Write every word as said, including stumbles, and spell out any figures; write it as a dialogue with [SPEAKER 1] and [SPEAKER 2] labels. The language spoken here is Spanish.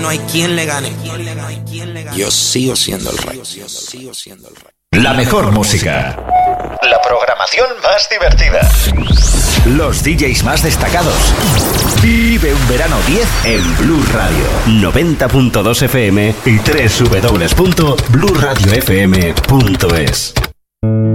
[SPEAKER 1] No hay quien le gane. Yo sigo siendo el rey.
[SPEAKER 2] La mejor música. La programación más divertida. Los D Js más destacados. Vive un verano diez en Blue Radio. noventa punto dos F M y doble u doble u doble u punto blue radio f m punto es.